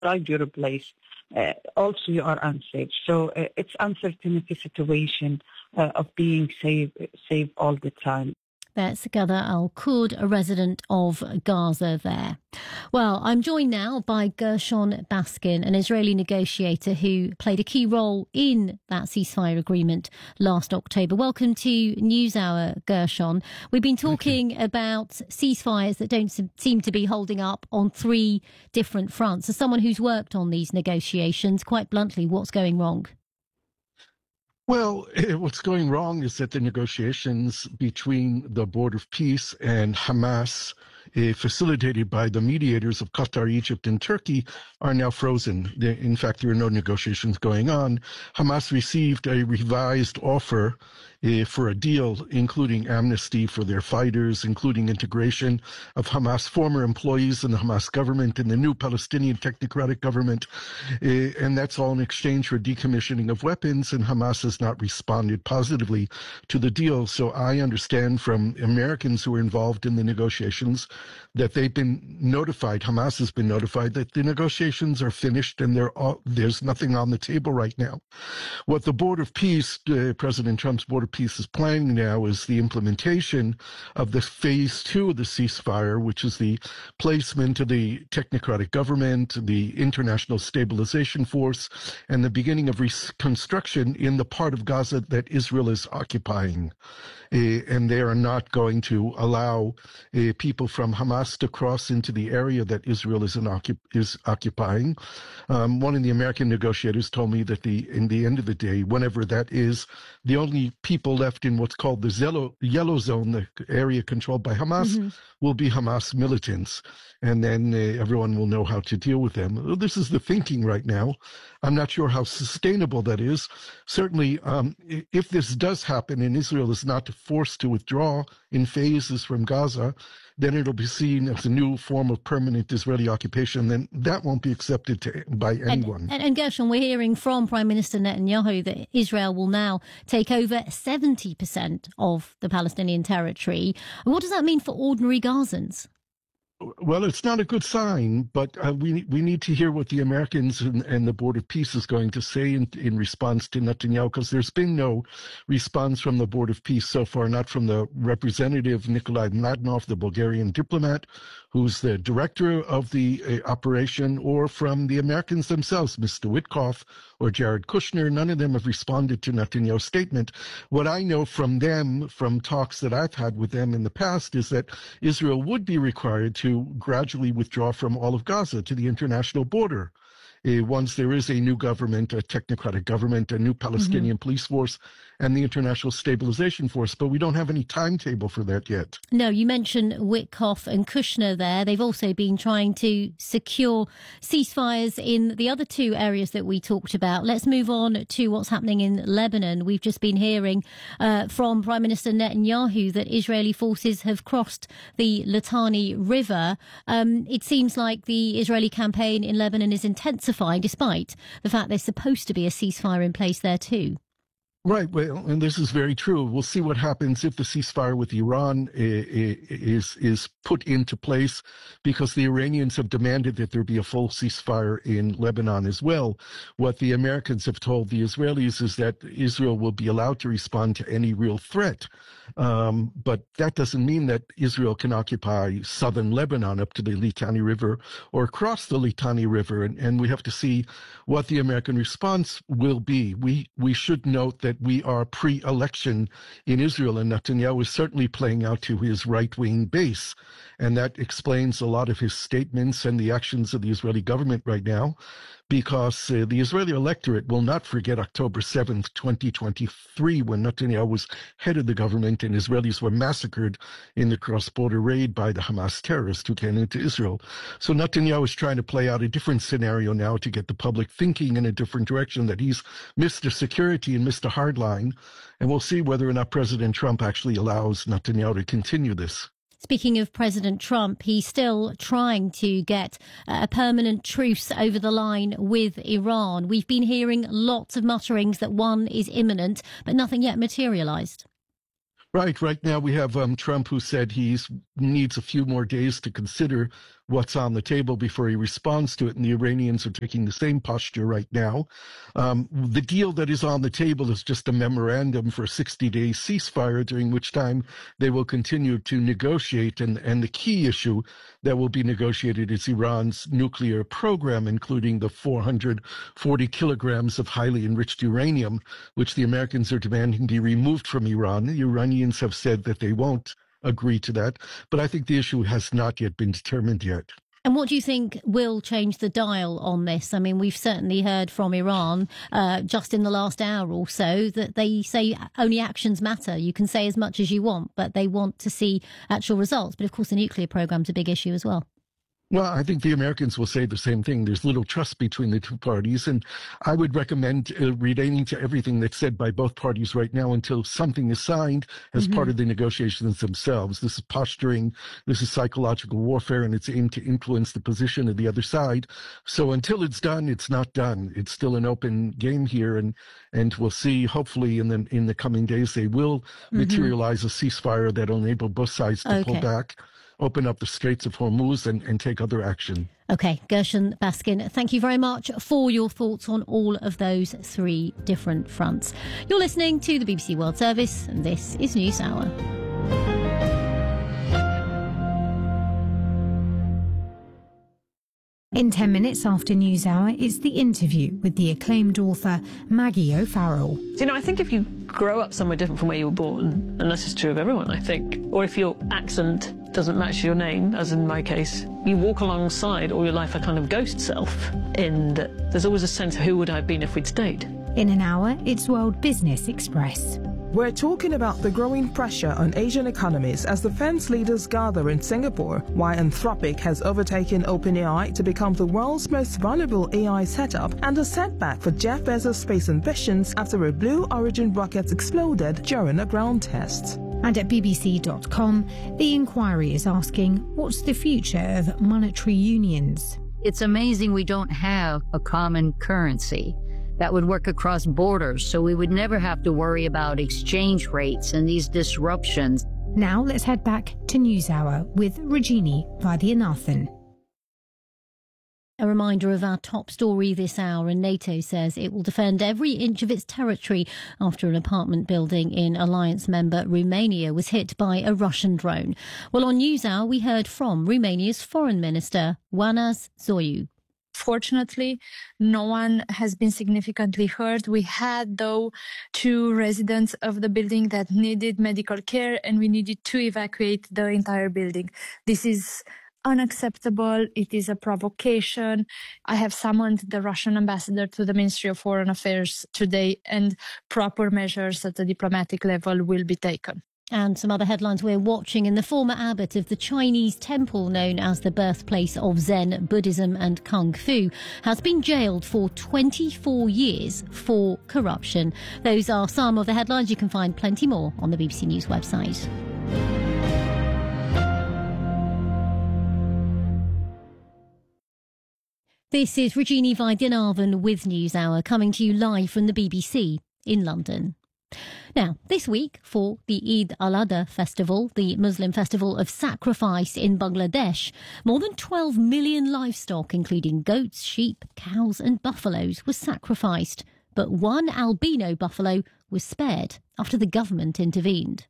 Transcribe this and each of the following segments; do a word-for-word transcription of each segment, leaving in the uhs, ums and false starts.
find your place, uh, also you are unsafe. So uh, it's uncertainty situation uh, of being safe, safe all the time. That's Ghada Al-Kurd, a resident of Gaza there. Well, I'm joined now by Gershon Baskin, an Israeli negotiator who played a key role in that ceasefire agreement last October. Welcome to NewsHour, Gershon. We've been talking about ceasefires that don't seem to be holding up on three different fronts. As someone who's worked on these negotiations, quite bluntly, what's going wrong? Well, what's going wrong is that the negotiations between the Board of Peace and Hamas, uh, facilitated by the mediators of Qatar, Egypt, and Turkey, are now frozen. In fact, there are no negotiations going on. Hamas received a revised offer uh, for a deal, including amnesty for their fighters, including integration of Hamas former employees in the Hamas government and the new Palestinian technocratic government. Uh, and that's all in exchange for decommissioning of weapons, and Hamas has not responded positively to the deal. So I understand from Americans who are involved in the negotiations that they've been notified, Hamas has been notified, that the negotiations are finished and all, there's nothing on the table right now. What the Board of Peace, uh, President Trump's Board of Peace is planning now is the implementation of the phase two of the ceasefire, which is the placement of the technocratic government, the International Stabilization Force, and the beginning of reconstruction in the part of Gaza that Israel is occupying. Uh, and they are not going to allow uh, people from Hamas to cross into the area that Israel is, occup- is occupying. Um, one of the American negotiators told me that the in the end of the day, whenever that is, the only people left in what's called the yellow, yellow zone, the area controlled by Hamas, mm-hmm. will be Hamas militants. And then uh, everyone will know how to deal with them. This is the thinking right now. I'm not sure how sustainable that is. Certainly, um, if this does happen and Israel is not forced to withdraw in phases from Gaza, then it'll be seen as a new form of permanent Israeli occupation. Then that won't be accepted to, by anyone. And, and, and Gershon, we're hearing from Prime Minister Netanyahu that Israel will now take over seventy percent of the Palestinian territory. What does that mean for ordinary Gazans? Well, it's not a good sign, but uh, we we need to hear what the Americans and, and the Board of Peace is going to say in, in response to Netanyahu, because there's been no response from the Board of Peace so far, not from the representative Nikolai Mladenov, the Bulgarian diplomat, who's the director of the uh, operation, or from the Americans themselves, Mister Witkoff or Jared Kushner. None of them have responded to Netanyahu's statement. What I know from them, from talks that I've had with them in the past, is that Israel would be required to gradually withdraw from all of Gaza to the international border. Uh, once there is a new government, a technocratic government, a new Palestinian mm-hmm. police force, and the International Stabilization Force. But we don't have any timetable for that yet. No, you mentioned Witkoff and Kushner there. They've also been trying to secure ceasefires in the other two areas that we talked about. Let's move on to what's happening in Lebanon. We've just been hearing uh, from Prime Minister Netanyahu that Israeli forces have crossed the Litani River. Um, it seems like the Israeli campaign in Lebanon is intensifying, despite the fact there's supposed to be a ceasefire in place there too. Right. Well, and this is very true. We'll see what happens if the ceasefire with Iran is is put into place, because the Iranians have demanded that there be a full ceasefire in Lebanon as well. What the Americans have told the Israelis is that Israel will be allowed to respond to any real threat. Um, but that doesn't mean that Israel can occupy southern Lebanon up to the Litani River or cross the Litani River. And, and we have to see what the American response will be. We, we should note that we are pre-election in Israel, and Netanyahu is certainly playing out to his right-wing base. And that explains a lot of his statements and the actions of the Israeli government right now, because uh, the Israeli electorate will not forget October seventh, twenty twenty-three, when Netanyahu was head of the government and Israelis were massacred in the cross-border raid by the Hamas terrorists who came into Israel. So Netanyahu is trying to play out a different scenario now to get the public thinking in a different direction, that he's Mister Security and Mister Hardline. And we'll see whether or not President Trump actually allows Netanyahu to continue this. Speaking of President Trump, he's still trying to get a permanent truce over the line with Iran. We've been hearing lots of mutterings that one is imminent, but nothing yet materialized. Right. Right now we have um, Trump, who said he's needs a few more days to consider what's on the table before he responds to it, and the Iranians are taking the same posture right now. Um, the deal that is on the table is just a memorandum for a sixty-day ceasefire, during which time they will continue to negotiate, and, and the key issue that will be negotiated is Iran's nuclear program, including the four hundred forty kilograms of highly enriched uranium, which the Americans are demanding be removed from Iran. The Iranians have said that they won't agree to that, but I think the issue has not yet been determined yet. And what do you think will change the dial on this? I mean, we've certainly heard from Iran uh, just in the last hour or so that they say only actions matter. You can say as much as you want, but they want to see actual results. But of course, the nuclear program's a big issue as well. Well, I think the Americans will say the same thing. There's little trust between the two parties, and I would recommend uh, relating to everything that's said by both parties right now until something is signed as mm-hmm. part of the negotiations themselves. This is posturing, this is psychological warfare, and it's aimed to influence the position of the other side. So until it's done, it's not done. It's still an open game here, and and we'll see. Hopefully, in the in the coming days, they will mm-hmm. materialize a ceasefire that will enable both sides to okay. pull back, open up the Straits of Hormuz, and, and take other action. Okay, Gershon Baskin, thank you very much for your thoughts on all of those three different fronts. You're listening to the B B C World Service, and this is NewsHour. In ten minutes after NewsHour, it's the interview with the acclaimed author Maggie O'Farrell. You know, I think if you grow up somewhere different from where you were born, and this is true of everyone, I think, or if your accent doesn't match your name, as in my case, you walk alongside all your life a kind of ghost self, and there's always a sense of who would I have been if we'd stayed. In an hour, it's World Business Express. We're talking about the growing pressure on Asian economies as defense leaders gather in Singapore, why Anthropic has overtaken OpenAI to become the world's most valuable A I setup, and a setback for Jeff Bezos' space ambitions after a Blue Origin rocket exploded during a ground test. And at B B C dot com, The Inquiry is asking, what's the future of monetary unions? It's amazing we don't have a common currency that would work across borders, so we would never have to worry about exchange rates and these disruptions. Now let's head back to NewsHour with Rajini Vaidyanathan. A reminder of our top story this hour, and NATO says it will defend every inch of its territory after an apartment building in alliance member Romania was hit by a Russian drone. Well, on NewsHour, we heard from Romania's Foreign Minister, Oana Zoiu. Fortunately, no one has been significantly hurt. We had, though, two residents of the building that needed medical care, and we needed to evacuate the entire building. This is unacceptable. It is a provocation. I have summoned the Russian ambassador to the Ministry of Foreign Affairs today, and proper measures at the diplomatic level will be taken. And some other headlines we're watching. In the former abbot of the Chinese temple known as the birthplace of Zen, Buddhism and Kung Fu has been jailed for twenty-four years for corruption. Those are some of the headlines. You can find plenty more on the B B C News website. This is Rajini Vaidyanathan with NewsHour, coming to you live from the B B C in London. Now, this week for the Eid al-Adha festival, the Muslim festival of sacrifice in Bangladesh, more than twelve million livestock, including goats, sheep, cows and buffaloes, was sacrificed. But one albino buffalo was spared after the government intervened.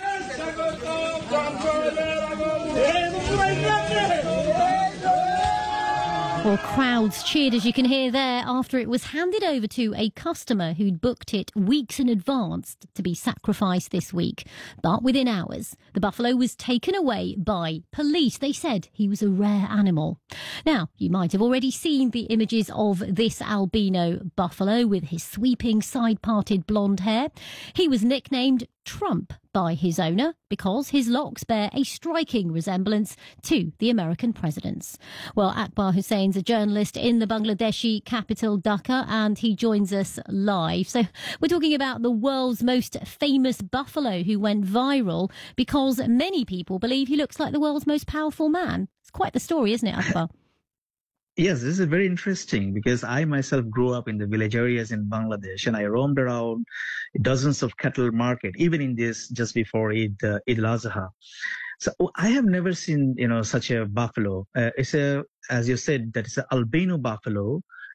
Well, crowds cheered, as you can hear there, after it was handed over to a customer who'd booked it weeks in advance to be sacrificed this week. But within hours, the buffalo was taken away by police. They said he was a rare animal. Now, you might have already seen the images of this albino buffalo with his sweeping side-parted blonde hair. He was nicknamed Trump by his owner because his locks bear a striking resemblance to the American president's. Well, Akbar Hussein's a journalist in the Bangladeshi capital Dhaka, and he joins us live. So we're talking about the world's most famous buffalo who went viral because many people believe he looks like the world's most powerful man. It's quite the story, isn't it, Akbar? Yes, this is very interesting because I myself grew up in the village areas in Bangladesh, and I roamed around dozens of cattle market, even in this just before Eid, uh, Eid al-Adha. So I have never seen, you know, such a buffalo. Uh, it's a, as you said, that it's an albino buffalo.